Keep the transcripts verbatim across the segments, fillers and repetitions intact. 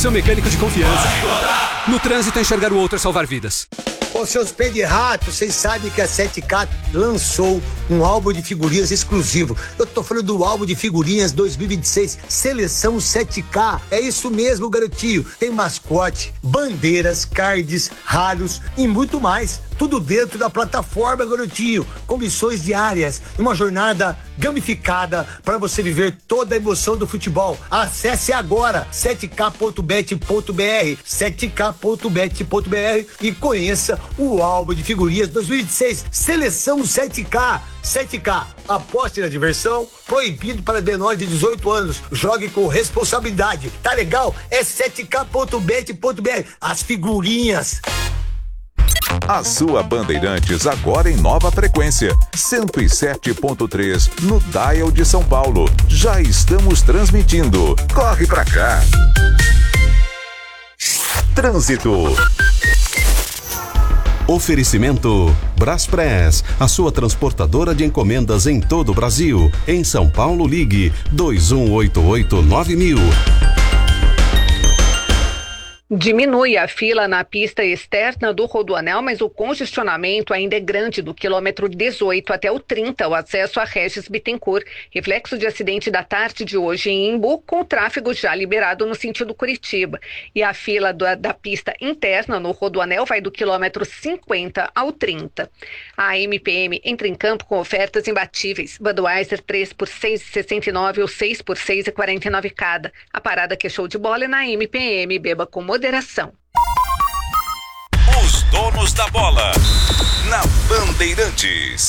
seu mecânico de confiança. No trânsito, enxergar o outro é salvar vidas. Ô, seus pés de rato, vocês sabem que a sete K lançou um álbum de figurinhas exclusivo. Eu tô falando do álbum de figurinhas dois mil e vinte e seis, Seleção sete K. É isso mesmo, garotinho. Tem mascote, bandeiras, cards, raros e muito mais. Tudo dentro da plataforma, garotinho, com missões diárias, uma jornada gamificada para você viver toda a emoção do futebol. Acesse agora sete k ponto bet ponto b r, sete k ponto bet ponto b r e conheça o álbum de figurinhas dois mil e vinte e seis, Seleção sete K. sete K, aposte na diversão, proibido para menores de dezoito anos. Jogue com responsabilidade. Tá legal? É sete k ponto bet ponto b r. As figurinhas. A sua Bandeirantes agora em nova frequência, cento e sete ponto três no dial de São Paulo. Já estamos transmitindo. Corre pra cá. Trânsito. Oferecimento Braspress, a sua transportadora de encomendas em todo o Brasil. Em São Paulo, ligue dois um oito oito nove mil. Diminui a fila na pista externa do Rodoanel, mas o congestionamento ainda é grande do quilômetro dezoito até o trinta, o acesso a Regis Bittencourt. Reflexo de acidente da tarde de hoje em Imbu, com o tráfego já liberado no sentido Curitiba. E a fila da, da pista interna no Rodoanel vai do quilômetro cinquenta ao trinta. A M P M entra em campo com ofertas imbatíveis. Budweiser três por seis e sessenta e nove ou seis por seis e quarenta e nove cada. A parada que é show de bola é na M P M. Beba com moderação. Os donos da bola na Bandeirantes.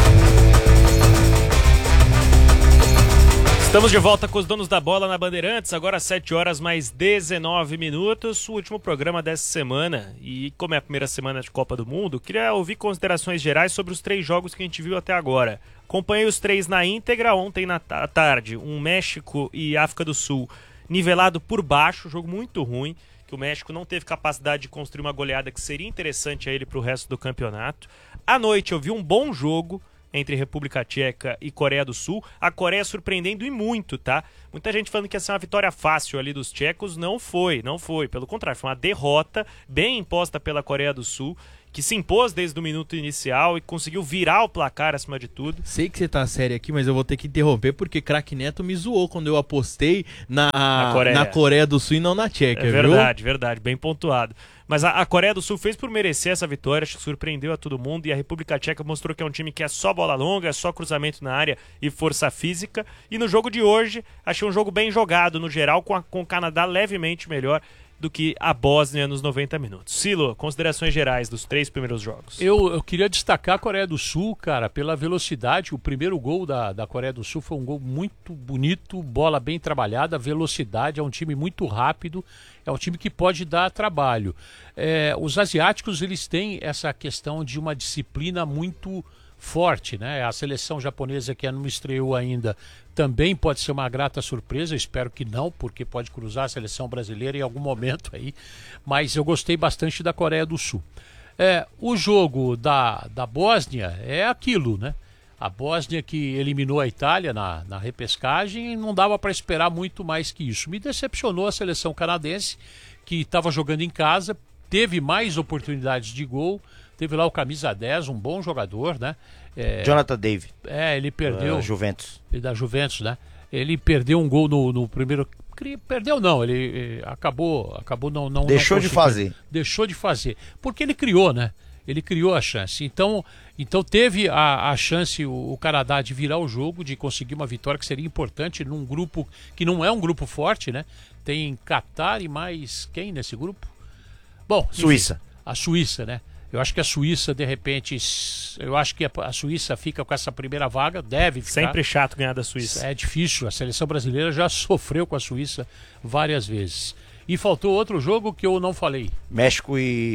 Estamos de volta com os donos da bola na Bandeirantes, agora às sete horas mais dezenove minutos, o último programa dessa semana. E como é a primeira semana de Copa do Mundo, queria ouvir considerações gerais sobre os três jogos que a gente viu até agora. Acompanhei os três na íntegra ontem na tarde, um México e África do Sul nivelado por baixo, jogo muito ruim, que o México não teve capacidade de construir uma goleada que seria interessante a ele para o resto do campeonato. À noite eu vi um bom jogo entre República Tcheca e Coreia do Sul. A Coreia surpreendendo e muito, tá? Muita gente falando que ia ser uma vitória fácil ali dos tchecos. Não foi, não foi. Pelo contrário, foi uma derrota bem imposta pela Coreia do Sul, que se impôs desde o minuto inicial e conseguiu virar o placar acima de tudo. Sei que você tá sério aqui, mas eu vou ter que interromper porque Craque Neto me zoou quando eu apostei na, na, Coreia. na Coreia do Sul e não na Tcheca, é viu? Verdade, verdade, bem pontuado. Mas a, a Coreia do Sul fez por merecer essa vitória, acho que surpreendeu a todo mundo, e a República Tcheca mostrou que é um time que é só bola longa, é só cruzamento na área e força física. E no jogo de hoje, achei um jogo bem jogado no geral, com, a, com o Canadá levemente melhor do que a Bósnia nos noventa minutos. Silo, considerações gerais dos três primeiros jogos. Eu, eu queria destacar a Coreia do Sul, cara, pela velocidade. O primeiro gol da, da Coreia do Sul foi um gol muito bonito, bola bem trabalhada, velocidade, é um time muito rápido, é um time que pode dar trabalho. É, os asiáticos, eles têm essa questão de uma disciplina muito forte, né? A seleção japonesa, que não estreou ainda, também pode ser uma grata surpresa, espero que não, porque pode cruzar a seleção brasileira em algum momento aí, mas eu gostei bastante da Coreia do Sul. É, o jogo da, da Bósnia é aquilo, né? A Bósnia que eliminou a Itália na, na repescagem, e não dava para esperar muito mais que isso. Me decepcionou a seleção canadense, que estava jogando em casa, teve mais oportunidades de gol. Teve lá o camisa dez, um bom jogador, né? É, Jonathan David. É, ele perdeu... Da Juventus. Da Juventus, né? Ele perdeu um gol no, no primeiro... Perdeu não, ele, ele acabou, acabou não... não Deixou não de fazer. Deixou de fazer. Porque ele criou, né? Ele criou a chance. Então, então teve a, a chance, o, o Canadá, de virar o jogo, de conseguir uma vitória que seria importante num grupo que não é um grupo forte, né? Tem Catar e mais quem nesse grupo? Bom, enfim, Suíça. A Suíça, né? Eu acho que a Suíça, de repente, eu acho que a Suíça fica com essa primeira vaga, deve ficar. Sempre chato ganhar da Suíça. É difícil, a seleção brasileira já sofreu com a Suíça várias vezes. E faltou outro jogo que eu não falei. México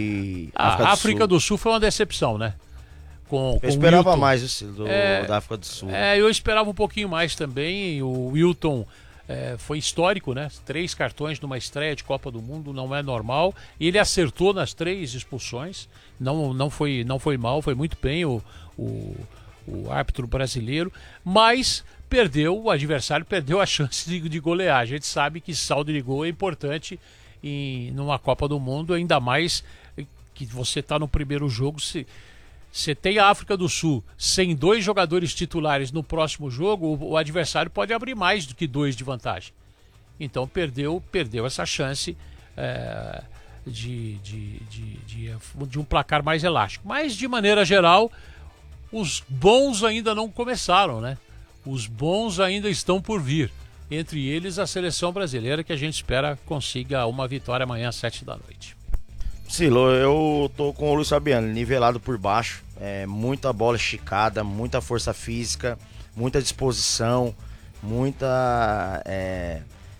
e a África, do, África Sul. do Sul foi uma decepção, né? Com, eu com esperava Wilton. mais esse do, é, da África do Sul. É, eu esperava um pouquinho mais também. O Wilton... É, foi histórico, né? Três cartões numa estreia de Copa do Mundo não é normal. Ele acertou nas três expulsões, não, não, foi, não foi mal, foi muito bem o, o, o árbitro brasileiro, mas perdeu, o adversário perdeu a chance de, de golear. A gente sabe que saldo de gol é importante em numa Copa do Mundo, ainda mais que você está no primeiro jogo. Se você tem a África do Sul sem dois jogadores titulares no próximo jogo, o, o adversário pode abrir mais do que dois de vantagem. Então perdeu, perdeu essa chance é, de, de, de, de, de um placar mais elástico. Mas, de maneira geral, os bons ainda não começaram, né? Os bons ainda estão por vir. Entre eles, a seleção brasileira, que a gente espera consiga uma vitória amanhã às sete da noite. Silo, eu tô com o Luiz Fabiano, nivelado por baixo. É, muita bola esticada, muita força física, muita disposição, muita... É,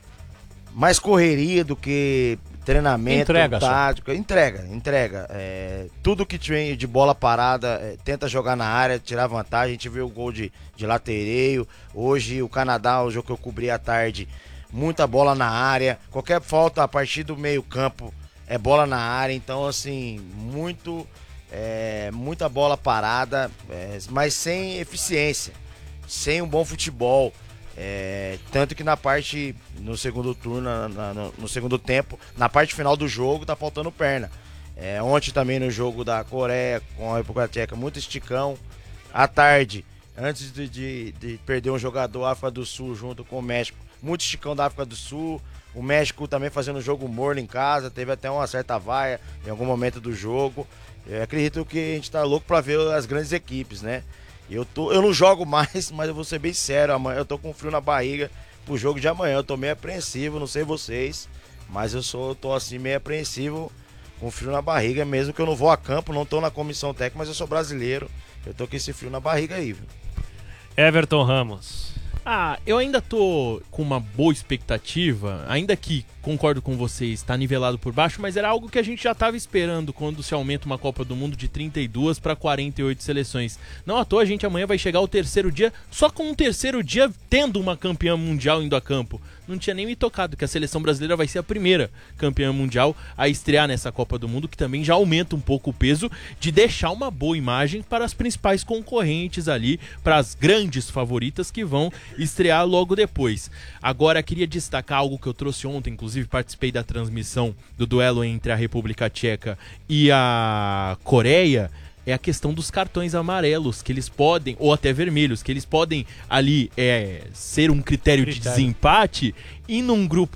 mais correria do que treinamento, entrega, tático. Só. Entrega, entrega. É, tudo que tinha de bola parada, é, tenta jogar na área, tirar vantagem. A gente viu o gol de, de latereio. Hoje o Canadá, o jogo que eu cobri à tarde, muita bola na área. Qualquer falta a partir do meio campo é bola na área. Então, assim, muito, é, muita bola parada, é, mas sem eficiência, sem um bom futebol. É, tanto que na parte, no segundo turno, na, na, no, no segundo tempo, na parte final do jogo, tá faltando perna. É, ontem também no jogo da Coreia com a República Tcheca, muito esticão. À tarde, antes de, de, de perder um jogador, a África do Sul junto com o México, muito esticão da África do Sul. O México também fazendo um jogo morno em casa, teve até uma certa vaia em algum momento do jogo. Eu acredito que a gente tá louco pra ver as grandes equipes, né? Eu, tô, eu não jogo mais, mas eu vou ser bem sério, amanhã eu tô com frio na barriga pro jogo de amanhã. Eu tô meio apreensivo, não sei vocês, mas eu sou, tô assim meio apreensivo, com frio na barriga, mesmo que eu não vou a campo, não tô na comissão técnica, mas eu sou brasileiro, eu tô com esse frio na barriga aí, viu? Everton Ramos. Ah, eu ainda tô com uma boa expectativa, ainda que, concordo com vocês, tá nivelado por baixo, mas era algo que a gente já tava esperando quando se aumenta uma Copa do Mundo de trinta e duas para quarenta e oito seleções. Não à toa, a gente amanhã vai chegar ao terceiro dia, só com um terceiro dia tendo uma campeã mundial indo a campo. Não tinha nem me tocado que a seleção brasileira vai ser a primeira campeã mundial a estrear nessa Copa do Mundo, que também já aumenta um pouco o peso de deixar uma boa imagem para as principais concorrentes ali, para as grandes favoritas que vão estrear logo depois. Agora, queria destacar algo que eu trouxe ontem, inclusive participei da transmissão do duelo entre a República Tcheca e a Coreia, é a questão dos cartões amarelos, que eles podem, ou até vermelhos, que eles podem ali é, ser um critério, critério. de desempate, e num grupo